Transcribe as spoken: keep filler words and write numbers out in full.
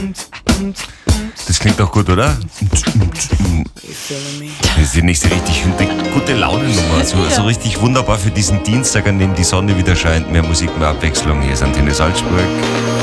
Das klingt doch gut, oder? Das ist die nächste richtig gute Laune-Nummer. So, so richtig wunderbar für diesen Dienstag, an dem die Sonne wieder scheint. Mehr Musik, mehr Abwechslung. Hier ist Antenne Salzburg.